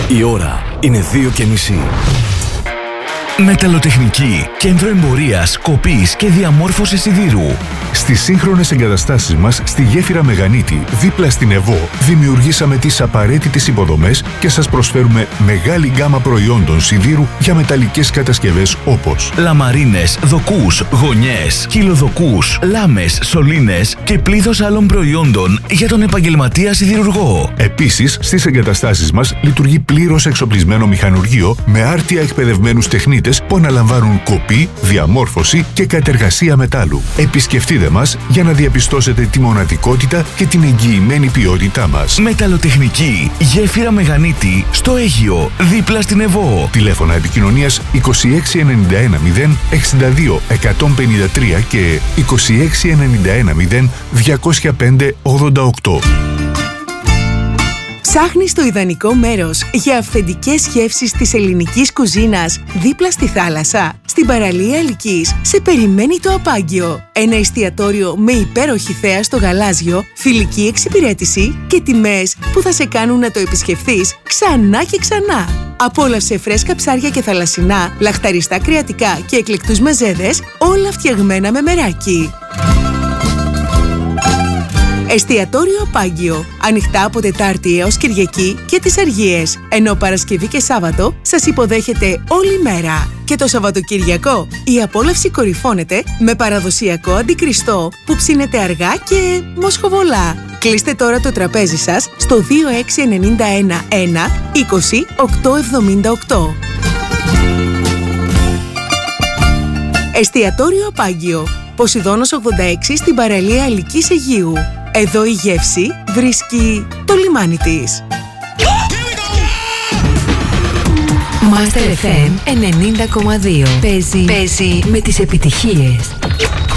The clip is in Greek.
Η ώρα είναι 2:30. Μεταλλοτεχνική, κέντρο εμπορίας, κοπής και διαμόρφωσης σιδήρου. Στις σύγχρονες εγκαταστάσεις μας στη γέφυρα Μεγανίτη, δίπλα στην ΕΒΟ, δημιουργήσαμε τις απαραίτητες υποδομές και σας προσφέρουμε μεγάλη γκάμα προϊόντων σιδήρου για μεταλλικές κατασκευές όπως λαμαρίνες, δοκούς, γωνιές, κυλοδοκούς, λάμες, σωλήνες και πλήθος άλλων προϊόντων για τον επαγγελματία σιδηρουργό. Επίσης, στις εγκαταστάσεις μας λειτουργεί πλήρως εξοπλισμένο μηχανουργείο με άρτια εκπαιδευμένους τεχνίτες που αναλαμβάνουν κοπή, διαμόρφωση και κατεργασία μετάλλου. Επισκεφτείτε μας για να διαπιστώσετε τη μοναδικότητα και την εγγυημένη ποιότητά μας. Μεταλλοτεχνική, γέφυρα Μεγανίτη, στο Αίγυο, δίπλα στην ΕΒΟ. Τηλέφωνα επικοινωνίας 2691 0 62 153 και 2691 0 205 88. Ψάχνεις το ιδανικό μέρος για αυθεντικές γεύσεις της ελληνικής κουζίνας δίπλα στη θάλασσα? Στην παραλία Αλικής σε περιμένει το Απάγγιο. Ένα εστιατόριο με υπέροχη θέα στο γαλάζιο, φιλική εξυπηρέτηση και τιμές που θα σε κάνουν να το επισκεφθείς ξανά και ξανά. Απόλαυσε φρέσκα ψάρια και θαλασσινά, λαχταριστά κρεατικά και εκλεκτούς μεζέδες, όλα φτιαγμένα με μεράκι. Εστιατόριο Απάγγιο. Ανοιχτά από Τετάρτη έως Κυριακή και τις Αργίες. Ενώ Παρασκευή και Σάββατο σας υποδέχεται όλη μέρα. Και το Σαββατοκυριακό η απόλαυση κορυφώνεται με παραδοσιακό αντικριστό που ψήνεται αργά και μοσχοβολά. Κλείστε τώρα το τραπέζι σας στο 2691 1 20 878. Εστιατόριο Απάγγιο. Ποσειδώνος 86 στην παραλία Αλικής Αιγείου. Εδώ η γεύση βρίσκει το λιμάνι της. Master FM 90,2. Παίζει με τις επιτυχίες.